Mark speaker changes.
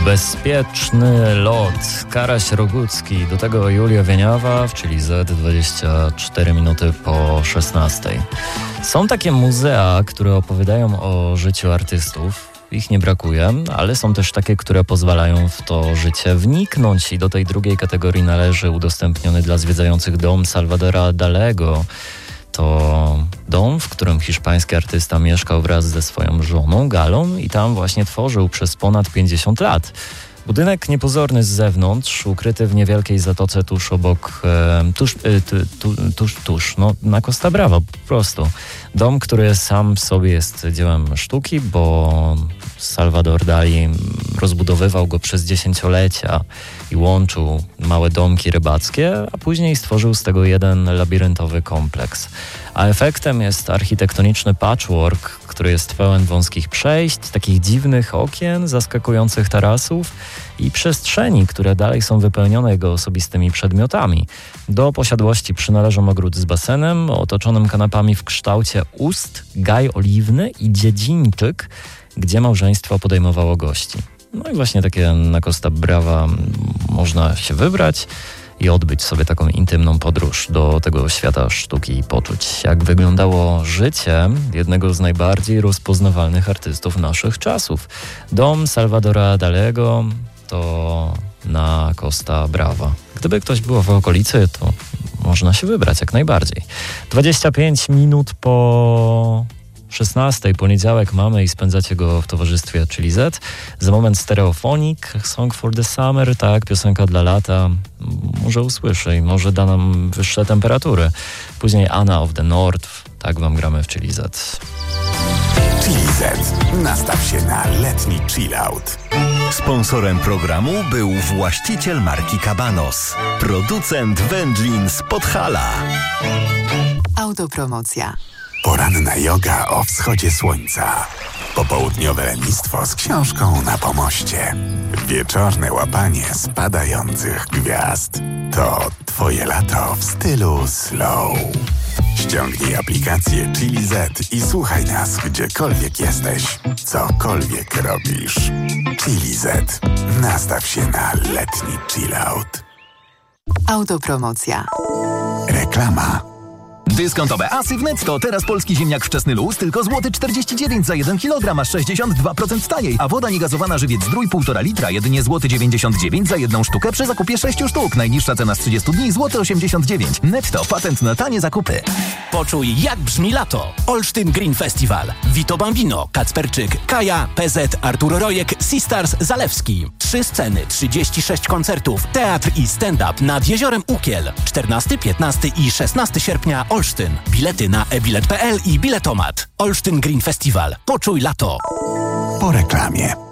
Speaker 1: Bezpieczny lot. Karaś Rogucki, do tego Julia Wieniawa, czyli Z 24 minuty po 16. Są takie muzea, które opowiadają o życiu artystów. Ich nie brakuje, ale są też takie, które pozwalają w to życie wniknąć i do tej drugiej kategorii należy udostępniony dla zwiedzających dom Salvadora Dalego. To dom, w którym hiszpański artysta mieszkał wraz ze swoją żoną Galą i tam właśnie tworzył przez ponad 50 lat. Budynek niepozorny z zewnątrz, ukryty w niewielkiej zatoce tuż obok, na Costa Brava po prostu. Dom, który sam w sobie jest dziełem sztuki, bo Salvador Dali rozbudowywał go przez dziesięciolecia i łączył małe domki rybackie, a później stworzył z tego jeden labiryntowy kompleks. A efektem jest architektoniczny patchwork, który jest pełen wąskich przejść, takich dziwnych okien, zaskakujących tarasów i przestrzeni, które dalej są wypełnione jego osobistymi przedmiotami. Do posiadłości przynależą ogród z basenem, otoczonym kanapami w kształcie ust, gaj oliwny i dziedzińczyk, gdzie małżeństwo podejmowało gości. No i właśnie takie na Costa Brava można się wybrać i odbyć sobie taką intymną podróż do tego świata sztuki i poczuć, jak wyglądało życie jednego z najbardziej rozpoznawalnych artystów naszych czasów. Dom Salvadora Dalego to na Costa Brava. Gdyby ktoś był w okolicy, to można się wybrać jak najbardziej. 25 minut po 16, poniedziałek mamy i spędzacie go w towarzystwie Chili Z. Za moment Stereophonic, Song for the Summer, tak, piosenka dla lata. Może usłyszy i może da nam wyższe temperatury. Później Anna of the North, tak wam gramy w Chili Z.
Speaker 2: Chili Z. Nastaw się na letni chillout.
Speaker 3: Sponsorem programu był właściciel marki Cabanos, producent wędlin z Podhala.
Speaker 4: Autopromocja.
Speaker 2: Poranna joga o wschodzie słońca. Popołudniowe lenistwo z książką na pomoście. Wieczorne łapanie spadających gwiazd. To twoje lato w stylu slow. Ściągnij aplikację Chili Z i słuchaj nas gdziekolwiek jesteś, cokolwiek robisz. Chili Z. Nastaw się na letni chillout.
Speaker 4: Autopromocja.
Speaker 2: Reklama.
Speaker 5: Dyskontowe Asy w Netto. Teraz polski ziemniak wczesny luz tylko złoty 49 za 1 kg, a 62% taniej. A woda niegazowana Żywiec Zdrój 1,5 litra, jedynie złoty 99 za jedną sztukę przy zakupie 6 sztuk. Najniższa cena z 30 dni złoty 89. Netto, patent na tanie zakupy.
Speaker 6: Poczuj, jak brzmi lato. Olsztyn Green Festival. Vito Bambino, Kacperczyk, Kaja, PZ, Artur Rojek, Sistars, Zalewski. 3 sceny, 36 koncertów, teatr i stand-up nad Jeziorem Ukiel. 14, 15 i 16 sierpnia Olsztyn. Bilety na ebilet.pl i Biletomat. Olsztyn Green Festival. Poczuj lato.
Speaker 2: Po reklamie.